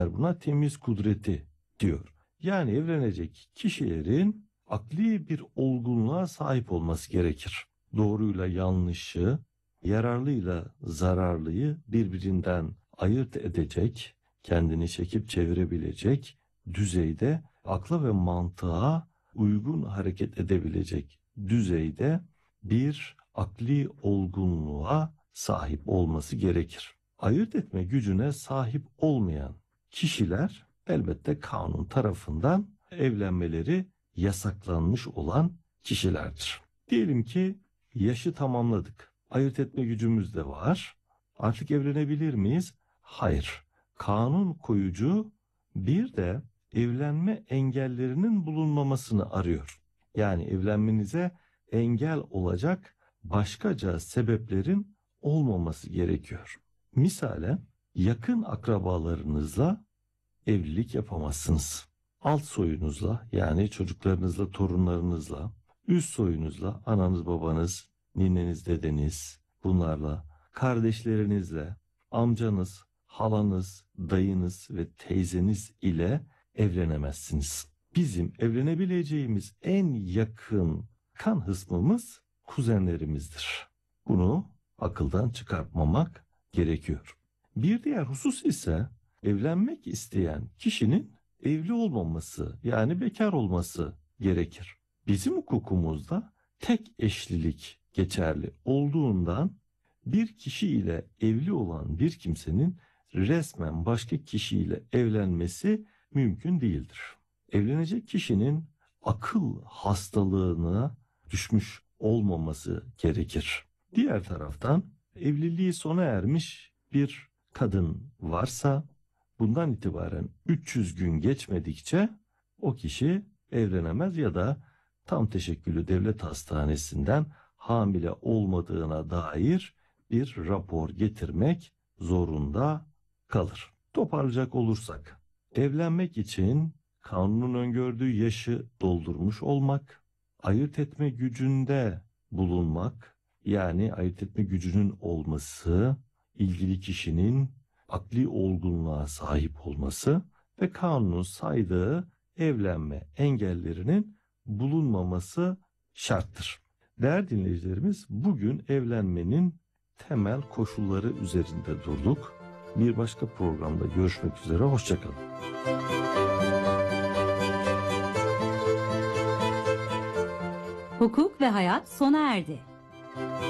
Buna temiz kudreti diyor. Yani evlenecek kişilerin akli bir olgunluğa sahip olması gerekir. Doğruyla yanlışı, yararlıyla zararlıyı birbirinden ayırt edecek, kendini çekip çevirebilecek düzeyde, akla ve mantığa uygun hareket edebilecek düzeyde bir akli olgunluğa sahip olması gerekir. Ayırt etme gücüne sahip olmayan kişiler elbette kanun tarafından evlenmeleri yasaklanmış olan kişilerdir. Diyelim ki yaşı tamamladık. Ayırt etme gücümüz de var. Artık evlenebilir miyiz? Hayır. Kanun koyucu bir de evlenme engellerinin bulunmamasını arıyor. Yani evlenmenize engel olacak başkaca sebeplerin olmaması gerekiyor. Misalen yakın akrabalarınızla evlilik yapamazsınız. Alt soyunuzla, yani çocuklarınızla, torunlarınızla, üst soyunuzla, ananız, babanız, nineniz, dedeniz, bunlarla, kardeşlerinizle, amcanız, halanız, dayınız ve teyzeniz ile evlenemezsiniz. Bizim evlenebileceğimiz en yakın kan hısmımız kuzenlerimizdir. Bunu akıldan çıkartmamak gerekiyor. Bir diğer husus ise evlenmek isteyen kişinin evli olmaması, yani bekar olması gerekir. Bizim hukukumuzda tek eşlilik geçerli olduğundan bir kişi ile evli olan bir kimsenin resmen başka kişiyle evlenmesi mümkün değildir. Evlenecek kişinin akıl hastalığına düşmüş olmaması gerekir. Diğer taraftan evliliği sona ermiş bir kadın varsa bundan itibaren 300 gün geçmedikçe o kişi evlenemez ya da tam teşekküllü devlet hastanesinden hamile olmadığına dair bir rapor getirmek zorunda kalır. Toparlayacak olursak, evlenmek için kanunun öngördüğü yaşı doldurmuş olmak, ayırt etme gücünde bulunmak, yani ayırt etme gücünün olması, ilgili kişinin akli olgunluğa sahip olması ve kanunun saydığı evlenme engellerinin bulunmaması şarttır. Değerli dinleyicilerimiz, bugün evlenmenin temel koşulları üzerinde durduk. Bir başka programda görüşmek üzere, hoşça kalın. Hukuk ve hayat sona erdi.